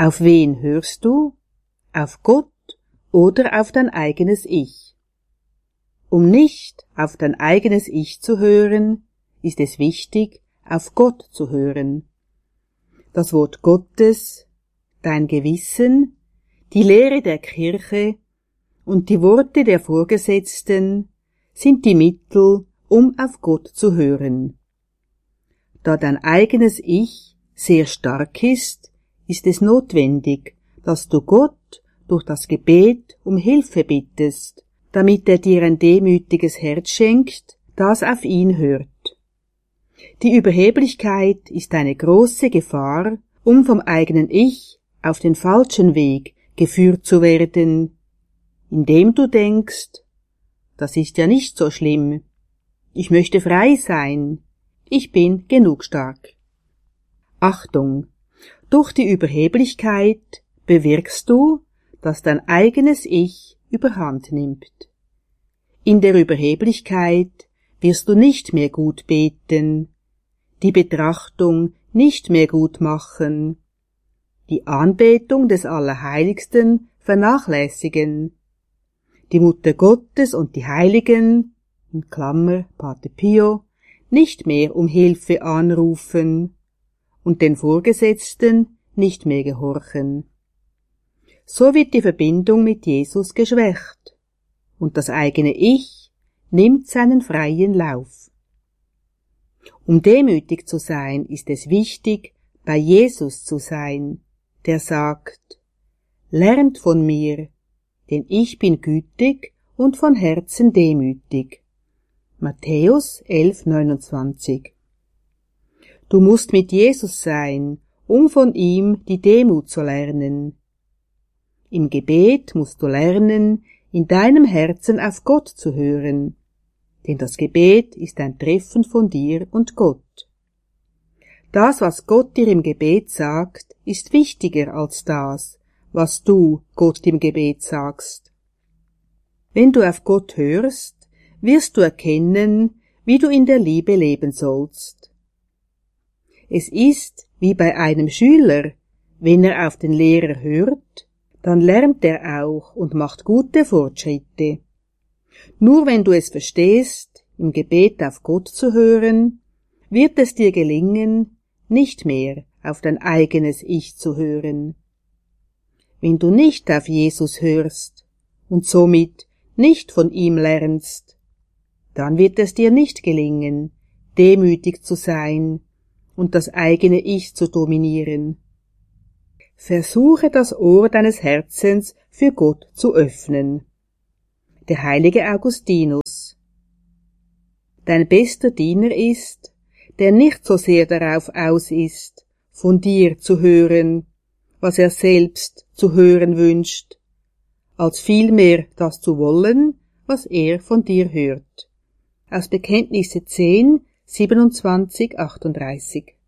Auf wen hörst du? Auf Gott oder auf dein eigenes Ich? Um nicht auf dein eigenes Ich zu hören, ist es wichtig, auf Gott zu hören. Das Wort Gottes, dein Gewissen, die Lehre der Kirche und die Worte der Vorgesetzten sind die Mittel, um auf Gott zu hören. Da dein eigenes Ich sehr stark ist es notwendig, dass du Gott durch das Gebet um Hilfe bittest, damit er dir ein demütiges Herz schenkt, das auf ihn hört. Die Überheblichkeit ist eine große Gefahr, um vom eigenen Ich auf den falschen Weg geführt zu werden, indem du denkst, das ist ja nicht so schlimm, ich möchte frei sein, ich bin genug stark. Achtung! Durch die Überheblichkeit bewirkst du, dass dein eigenes Ich überhand nimmt. In der Überheblichkeit wirst du nicht mehr gut beten, die Betrachtung nicht mehr gut machen, die Anbetung des Allerheiligsten vernachlässigen, die Mutter Gottes und die Heiligen, in Klammer Pater Pio, nicht mehr um Hilfe anrufen und den Vorgesetzten nicht mehr gehorchen. So wird die Verbindung mit Jesus geschwächt und das eigene Ich nimmt seinen freien Lauf. Um demütig zu sein, ist es wichtig, bei Jesus zu sein, der sagt, lernt von mir, denn ich bin gütig und von Herzen demütig. Matthäus 11,29. Du musst mit Jesus sein, um von ihm die Demut zu lernen. Im Gebet musst du lernen, in deinem Herzen auf Gott zu hören, denn das Gebet ist ein Treffen von dir und Gott. Das, was Gott dir im Gebet sagt, ist wichtiger als das, was du Gott im Gebet sagst. Wenn du auf Gott hörst, wirst du erkennen, wie du in der Liebe leben sollst. Es ist wie bei einem Schüler, wenn er auf den Lehrer hört, dann lernt er auch und macht gute Fortschritte. Nur wenn du es verstehst, im Gebet auf Gott zu hören, wird es dir gelingen, nicht mehr auf dein eigenes Ich zu hören. Wenn du nicht auf Jesus hörst und somit nicht von ihm lernst, dann wird es dir nicht gelingen, demütig zu sein und das eigene Ich zu dominieren. Versuche das Ohr deines Herzens für Gott zu öffnen. Der heilige Augustinus. Dein bester Diener ist, der nicht so sehr darauf aus ist, von dir zu hören, was er selbst zu hören wünscht, als vielmehr das zu wollen, was er von dir hört. Aus Bekenntnisse 10, 27, 38.